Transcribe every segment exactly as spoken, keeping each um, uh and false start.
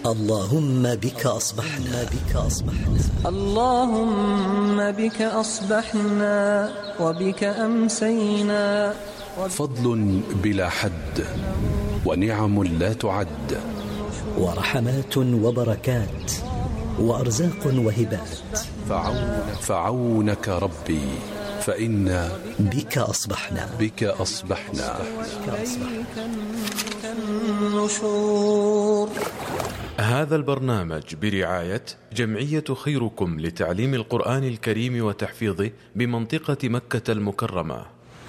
اللهم بك أصبحنا بك أصبحنا اللهم بك أصبحنا وبك أمسينا. فضل بلا حد ونعم لا تعد ورحمات وبركات وأرزاق وهبات فعون فعونك ربي فإنا بك أصبحنا بك أصبحنا النشور. هذا البرنامج برعاية جمعية خيركم لتعليم القرآن الكريم وتحفيظه بمنطقة مكة المكرمة.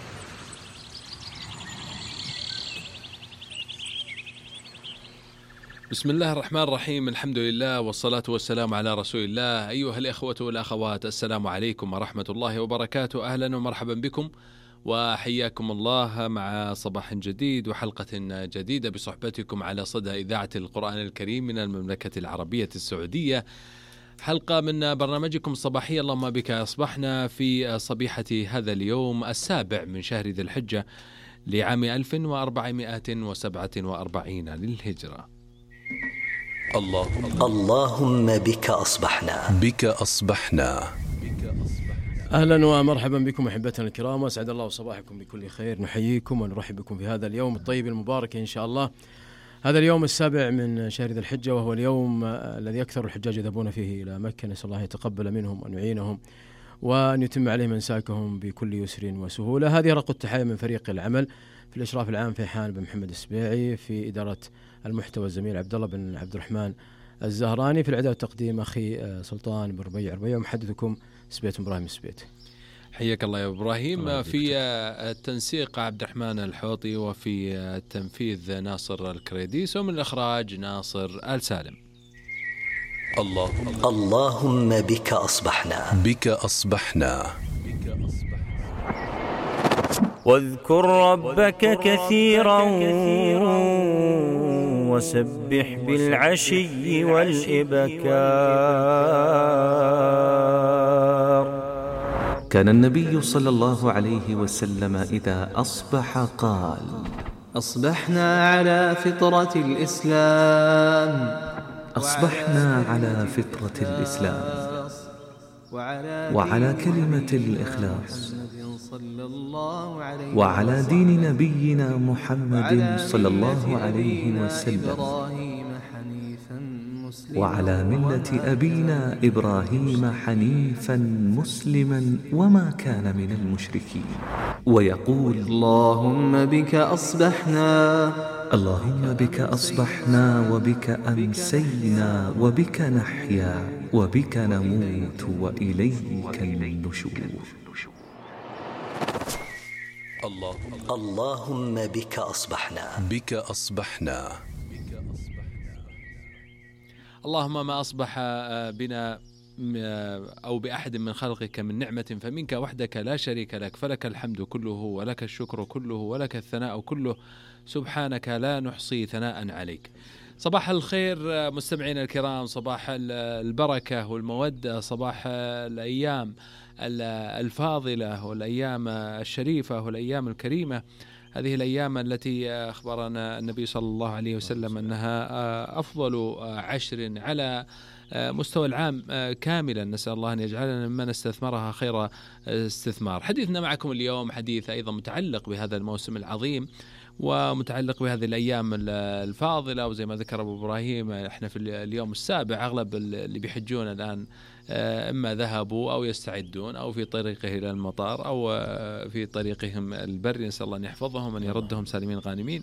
بسم الله الرحمن الرحيم، الحمد لله والصلاة والسلام على رسول الله. أيها الإخوة والأخوات، السلام عليكم ورحمة الله وبركاته. أهلا ومرحبا بكم وحياكم الله مع صباح جديد وحلقة جديدة بصحبتكم على صدى إذاعة القرآن الكريم من المملكة العربية السعودية. حلقة من برنامجكم الصباحي اللهم بك أصبحنا في صبيحة هذا اليوم السابع من شهر ذي الحجة لعام ألف وأربعمائة وسبعة وأربعين للهجرة. اللهم اللهم بك أصبحنا بك أصبحنا. أهلا ومرحبا بكم أحبتنا الكرام، وأسعد الله صباحكم بكل خير. نحييكم ونرحب بكم في هذا اليوم الطيب المبارك إن شاء الله. هذا اليوم السابع من شهر ذي الحجة، وهو اليوم الذي أكثر الحجاج يذهبون فيه إلى مكة. نسأل الله يتقبل منهم وأن يعينهم وأن يتم عليهم منساكهم بكل يسر وسهولة. هذه رقة التحية من فريق العمل في الإشراف العام فيحان بن محمد السبيعي، في إدارة المحتوى الزميل عبد الله بن عبد الرحمن الزهراني، في الإعداد والتقديم أخي سلطان بن ربيع ربيع، ومحدثكم سبيت إبراهيم سبيت. حياك الله يا إبراهيم. في التنسيق عبد الرحمن الحوطي، وفي التنفيذ ناصر الكريديس، ومن الإخراج ناصر آل سالم. اللهم اللهم بك أصبحنا بك أصبحنا. واذكر ربك كثيرا وسبح بالعشي والإبكار. كان النبي صلى الله عليه وسلم إذا أصبح قال: أصبحنا على فطرة الإسلام أصبحنا على فطرة الإسلام وعلى كلمة الإخلاص وعلى دين نبينا محمد صلى الله عليه وسلم وعلى ملة أبينا إبراهيم حنيفا مسلما وما كان من المشركين. ويقول: اللهم بك أصبحنا اللهم بك أصبحنا وبك أمسينا وبك نحيا وبك نموت وإليك النشور. اللهم بك أصبحنا بك أصبحنا. اللهم ما أصبح بنا أو بأحد من خلقك من نعمة فمنك وحدك لا شريك لك، فلك الحمد كله ولك الشكر كله ولك الثناء كله، سبحانك لا نحصي ثناء عليك. صباح الخير مستمعينا الكرام، صباح البركة والمودة، صباح الأيام الفاضلة والأيام الشريفة والأيام الكريمة. هذه الأيام التي أخبرنا النبي صلى الله عليه وسلم أنها أفضل عشر على مستوى العام كاملا. نسأل الله أن يجعلنا ممن استثمرها خير استثمار. حديثنا معكم اليوم حديث أيضا متعلق بهذا الموسم العظيم ومتعلق بهذه الأيام الفاضلة. وزي ما ذكر أبو إبراهيم، احنا في اليوم السابع، أغلب اللي بيحجون الآن إما ذهبوا أو يستعدون أو في طريقه إلى المطار أو في طريقهم البري. نسأل الله أن يحفظهم وأن يردهم سالمين غانمين.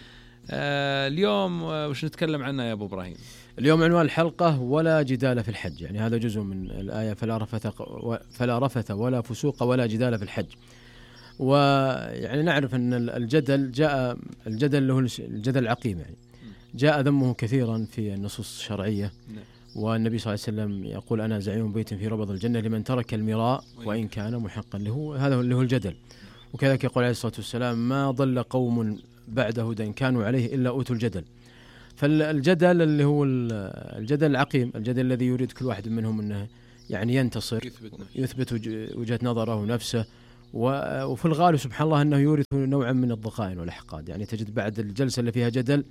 اليوم وش نتكلم عنه يا أبو إبراهيم؟ اليوم عنوان الحلقة: ولا جدال في الحج. يعني هذا جزء من الآية: فلا رفث فلا رفث ولا فسوق ولا جدال في الحج. ويعني نعرف أن الجدل جاء الجدل له الجدل العقيم، يعني جاء ذمه كثيرا في النصوص الشرعية. والنبي صلى الله عليه وسلم يقول: أنا زعيم بيت في ربض الجنة لمن ترك المراء وإن كان محقا له. هذا اللي هو الجدل. وكذلك يقول عليه الصلاة والسلام: ما ضل قوم بعد هدى كانوا عليه إلا أوتوا الجدل. فالجدل اللي هو الجدل العقيم، الجدل الذي يريد كل واحد منهم أنه يعني ينتصر، يثبت وجهة نظره ونفسه. وفي الغالب سبحان الله أنه يورث نوعا من الضغائن والإحقاد. يعني تجد بعد الجلسة اللي فيها جدل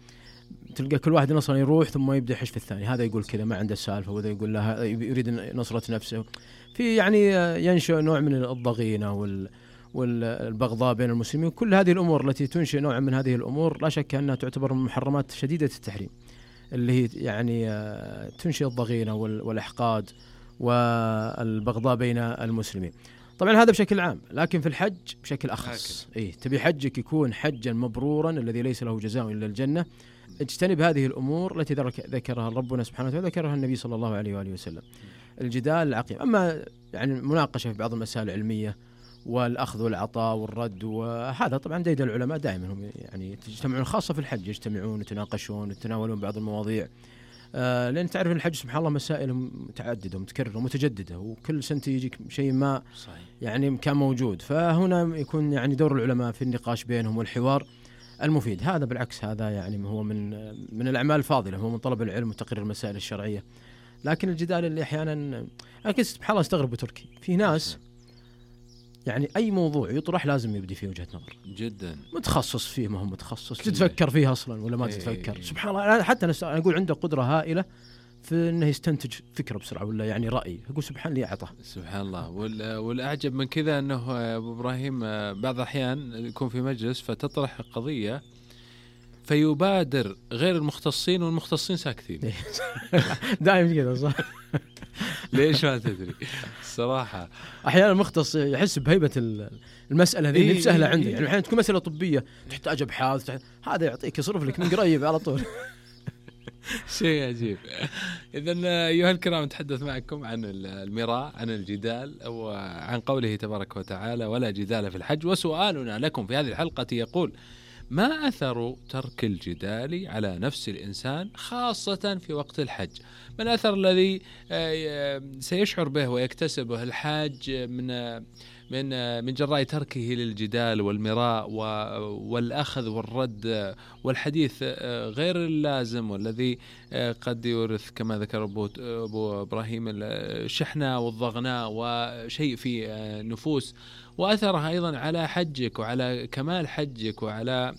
تلقى كل واحد أصلا يروح ثم يبدأ يحش في الثاني، هذا يقول كذا ما عنده سالفة، وهذا يقول له يريد نصرة نفسه، في يعني ينشأ نوع من الضغينة وال والبغضاء بين المسلمين. كل هذه الأمور التي تنشئ نوع من هذه الأمور لا شك أنها تعتبر من محرمات شديدة التحريم، اللي هي يعني تنشئ الضغينة والإحقاد والبغضاء بين المسلمين. طبعا هذا بشكل عام، لكن في الحج بشكل أخص. إيه تبي حجك يكون حجا مبرورا الذي ليس له جزاء إلا الجنة، اجتنب هذه الأمور التي ذكرها ربنا سبحانه وتعالى وذكرها النبي صلى الله عليه وآله وسلم. الجدال العقيم، أما يعني مناقشة في بعض المسائل العلمية والأخذ والعطاء والرد، وهذا طبعا ديد العلماء دائما هم يعني يجتمعون، خاصة في الحج يجتمعون يتناقشون يتناولون بعض المواضيع، آه لأن تعرف أن الحج سبحان الله مسائل متعددة ومتكررة ومتجددة، وكل سنة يجيك شيء ما صحيح. يعني كان موجود، فهنا يكون يعني دور العلماء في النقاش بينهم والحوار المفيد. هذا بالعكس هذا يعني هو من من الأعمال الفاضلة، هو من طلب العلم وتقرير المسائل الشرعية. لكن الجدال اللي أحيانا لكن سبحان الله استغرب بتركي، في ناس يعني أي موضوع يطرح لازم يبدي فيه وجهة نظر جدا متخصص فيه، ما هو متخصص تتفكر فيه أصلا ولا ما ايه تتفكر. سبحان الله حتى أنا أقول عنده قدرة هائلة في أنه يستنتج فكرة بسرعة ولا يعني رأي، أقول سبحان الله أعطاه سبحان الله. والأعجب من كذا أنه أبو إبراهيم بعض الأحيان يكون في مجلس فتطرح قضية فيبادر غير المختصين والمختصين ساكتين دائما كذا صح. ليش ما تدري الصراحة. أحيانا المختص يحس بهيبة المسألة هذه اللي سهلة عنده، يعني أحيانا تكون مسألة طبية تحتاج أبحاث، هذا يعطيك يصرف لك من قريب على طول. شيء عجيب. إذن أيها الكرام نتحدث معكم عن المراء، عن الجدال، وعن قوله تبارك وتعالى ولا جدال في الحج. وسؤالنا لكم في هذه الحلقة يقول: ما أثر ترك الجدال على نفس الإنسان خاصة في وقت الحج؟ ما الأثر الذي سيشعر به ويكتسبه الحاج من من من جراء تركه للجدال والمراء والأخذ والرد والحديث غير اللازم، والذي قد يورث كما ذكر أبو إبراهيم الشحنة والضغناء وشيء في نفوس، وأثرها أيضا على حجك وعلى كمال حجك وعلى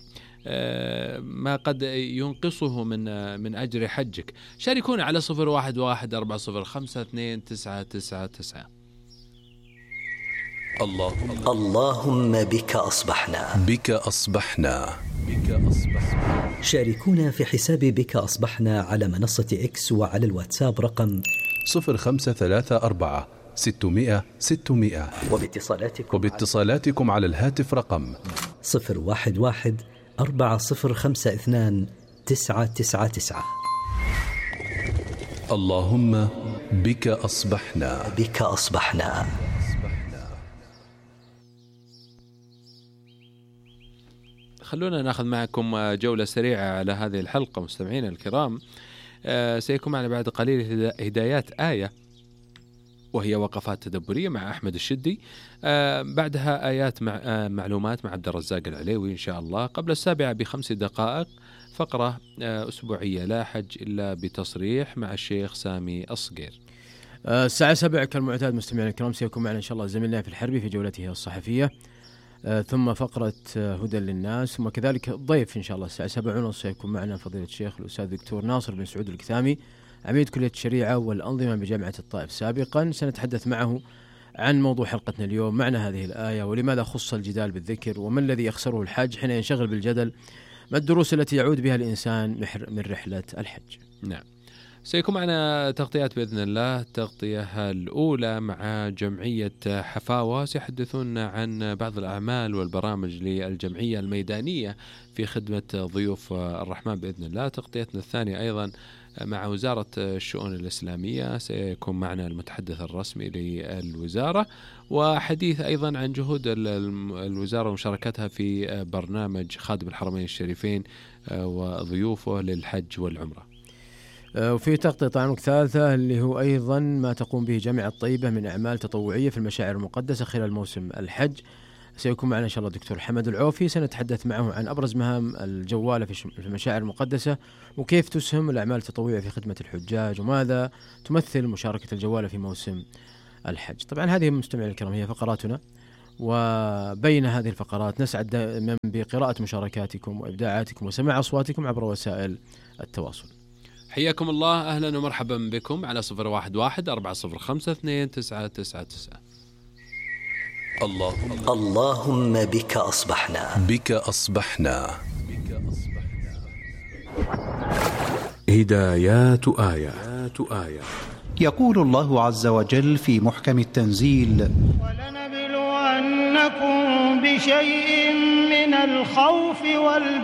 ما قد ينقصه من من أجر حجك. شاركونا على صفر واحد واحد أربعة صفر خمسة اثنين تسعة تسعة تسعة. اللهم اللهم بك أصبحنا بك أصبحنا بك أصبحنا. شاركونا في حساب بك أصبحنا على منصة إكس وعلى الواتساب رقم صفر خمسة ثلاثة أربعة ستمائة ستمائة، وباتصالاتكم وباتصالاتكم على الهاتف رقم صفر واحد واحد أربعة صفر خمسة اثنان تسعة تسعة تسعة. اللهم بك أصبحنا بك أصبحنا. خلونا نأخذ معكم جولة سريعة على هذه الحلقة مستمعين الكرام. آه سيكون معنا بعد قليل هدايات آية، وهي وقفات تدبرية مع أحمد الشدي. آه بعدها آيات مع آه معلومات مع عبد الرزاق العليوي إن شاء الله. قبل السابعة بخمس دقائق فقرة آه أسبوعية لا حج إلا بتصريح مع الشيخ سامي الصقير. آه الساعة سبعة كالمعتاد مستمعين الكرام سيكون معنا إن شاء الله زميلنا في الحربي في جولته الصحفية، آه ثم فقرة آه هدى للناس، ثم كذلك ضيف إن شاء الله الساعة سبعة ونص سيكون معنا فضيلة الشيخ الأستاذ دكتور ناصر بن سعود الكثامي عميد كلية الشريعة والأنظمة بجامعة الطائف سابقا. سنتحدث معه عن موضوع حلقتنا اليوم، معنى هذه الآية ولماذا خص الجدال بالذكر، وما الذي يخسره الحاج حين ينشغل بالجدل، ما الدروس التي يعود بها الإنسان من رحلة الحج. نعم سيكون معنا تغطيات بإذن الله. التغطية الأولى مع جمعية حفاوة سيحدثون عن بعض الأعمال والبرامج للجمعية الميدانية في خدمة ضيوف الرحمن بإذن الله. تغطيتنا الثانية أيضا مع وزارة الشؤون الإسلامية، سيكون معنا المتحدث الرسمي للوزارة، وحديث أيضا عن جهود الوزارة ومشاركتها في برنامج خادم الحرمين الشريفين وضيوفه للحج والعمرة. وفي تغطية طعنك ثالثة اللي هو أيضا ما تقوم به جامعة طيبة من أعمال تطوعية في المشاعر المقدسة خلال موسم الحج. سيكون معنا إن شاء الله الدكتور حمد العوفي، سنتحدث معه عن أبرز مهام الجوالة في المشاعر المقدسة وكيف تسهم الأعمال التطوعية في خدمة الحجاج، وماذا تمثل مشاركة الجوالة في موسم الحج. طبعا هذه مستمعين الكرام هي فقراتنا، وبين هذه الفقرات نسعد دائما بقراءة مشاركاتكم وإبداعاتكم وسماع أصواتكم عبر وسائل التواصل. حياكم الله، أهلا ومرحبا بكم على صفر واحد واحد أربعة صفر خمسة اثنين تسعة تسعة تسعة. اللهم اللهم بك أصبحنا بك أصبحنا هدايات آيات آية. يقول الله عز وجل في محكم التنزيل: ولنبلونكم بشيء من الخوف والجوع